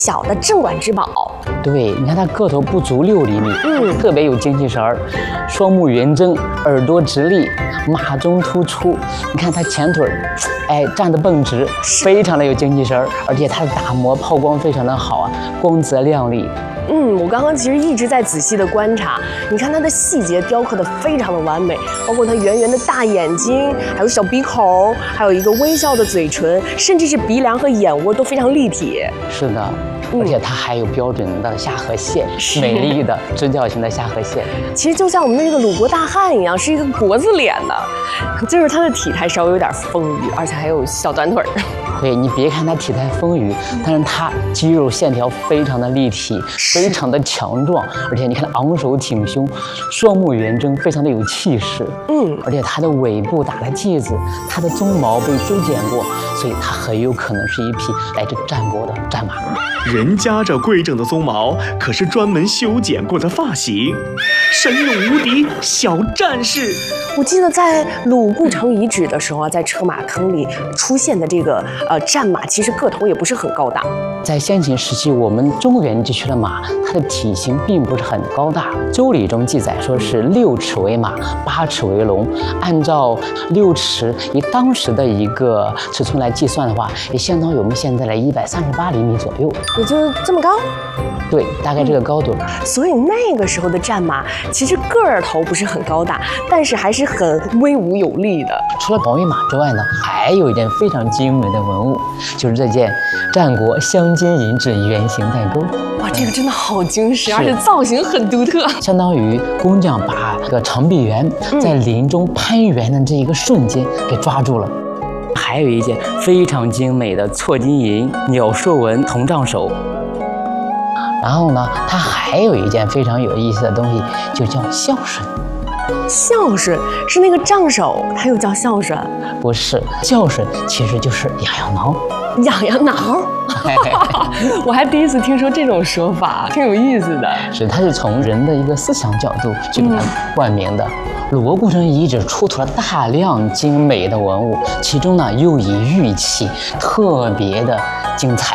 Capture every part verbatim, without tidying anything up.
小的镇馆之宝。 对，你看它个头不足六厘米，嗯，特别有精气神儿，双目圆睁，耳朵直立，马鬃突出。你看它前腿儿，哎，站得绷直，非常的有精气神儿，而且它的打磨抛光非常的好啊，光泽亮丽。 嗯，我刚刚其实一直在仔细的观察，你看它的细节雕刻的非常的完美，包括它圆圆的大眼睛，还有小鼻孔，还有一个微笑的嘴唇，甚至是鼻梁和眼窝都非常立体。 是的。而且它还有标准的下颌线，美丽的直角形的下颌线。 其实就像我们的这个鲁国大汉一样，是一个国字脸的，就是它的体态稍微有点丰腴，而且还有小短腿儿。 对，你别看它体态丰腴，但是它肌肉线条非常的立体，非常的强壮，而且你看它昂首挺胸，双目圆睁，非常的有气势。嗯，而且它的尾部打了髻子，它的鬃毛被修剪过，所以它很有可能是一匹来自战国的战马。 人家这规整的鬃毛可是专门修剪过的发型，神勇无敌小战士。 我记得在鲁故城遗址的时候啊，在车马坑里出现的这个呃战马，其实个头也不是很高大。 在先秦时期，我们中原地区的马，它的体型并不是很高大。《周礼》中记载说是六尺为马，八尺为龙。按照六尺以当时的一个尺寸来计算的话，也相当于我们现在的一百三十八厘米左右， 也就这么高。 对，大概这个高度。 嗯、所以那个时候的战马其实个儿头不是很高大，但是还是很威武有力的。 除了黄鬃马之外呢，还有一件非常精美的文物，就是这件战国镶金银质圆形带钩。 哇，这个真的好精实，而且造型很独特。 相当于工匠把这个长臂猿在林中攀援的这一个瞬间给抓住了。还有一件非常精美的错金银鸟兽纹铜杖手。然后呢，它还有一件非常有意思的东西，就叫孝顺。 孝顺是那个杖手，它又叫孝顺？ 不是，孝顺其实就是痒痒挠。 痒痒挠？我还第一次听说这种说法，挺有意思的。 是，它是从人的一个思想角度去给它冠名的。鲁国故城遗址出土了大量精美的文物，其中呢又以玉器特别的精彩。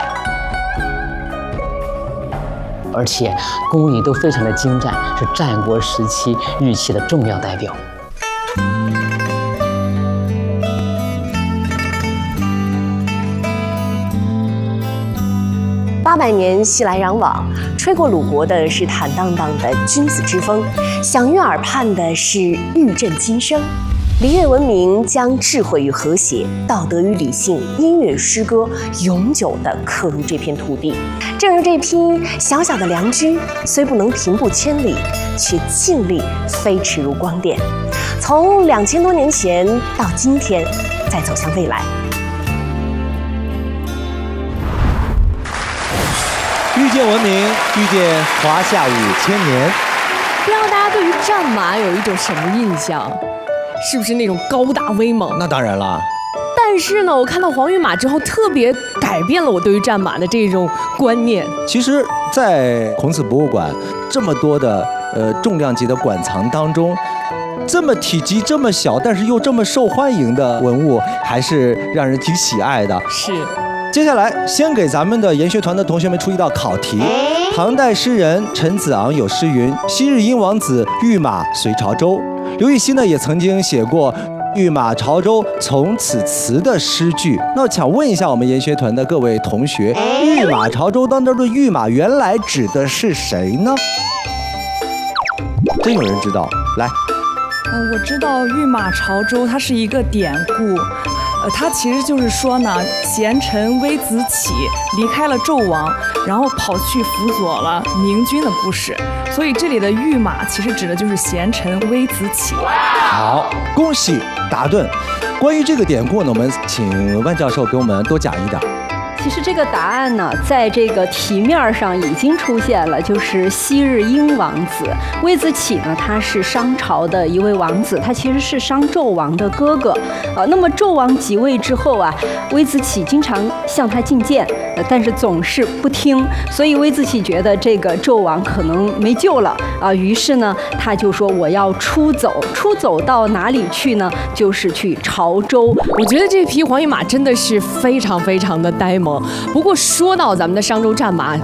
而且工艺都非常的精湛，是战国时期玉器的重要代表。 八百年熙来攘往，吹过鲁国的是坦荡荡的君子之风，响悦耳畔的是玉振金声。礼乐文明将智慧与和谐、道德与理性、音乐与诗歌永久地刻入这片土地。正如这匹小小的良驹，虽不能平步千里，却尽力飞驰如光电。从两千多年前到今天，再走向未来。 遇见文明，遇见华夏五千年。 不知道大家对于战马有一种什么印象？是不是那种高大威猛？ 那当然了。 但是呢，我看到黄鬃马之后，特别改变了我对于战马的这种观念。 其实，在孔子博物馆这么多的呃重量级的馆藏当中，这么体积这么小，但是又这么受欢迎的文物，还是让人挺喜爱的。 是。 接下来，先给咱们的研学团的同学们出一道考题。唐代诗人陈子昂有诗云：“昔日殷王子，御马随潮州。”刘禹锡呢也曾经写过“御马潮州从此辞”的诗句。那想问一下我们研学团的各位同学，“御马潮州”当中的御马原来指的是谁呢？真有人知道？来， 嗯、呃，我知道“御马潮州”它是一个典故。呃，它其实就是说呢，贤臣微子启离开了纣王，然后跑去辅佐了明君的故事。所以这里的御马其实指的就是贤臣微子启。 好，恭喜答对。关于这个典故呢，我们请万教授给我们多讲一点。 其实这个答案呢，在这个题面上已经出现了，就是昔日殷王子微子启呢，他是商朝的一位王子，他其实是商纣王的哥哥。呃，那么纣王即位之后啊，微子启经常向他进谏，呃，但是总是不听，所以微子启觉得这个纣王可能没救了啊、呃，于是呢，他就说我要出走，出走到哪里去呢？就是去潮州。 我觉得这匹黄鬃马真的是非常非常的呆萌。不过说到咱们的商周战马，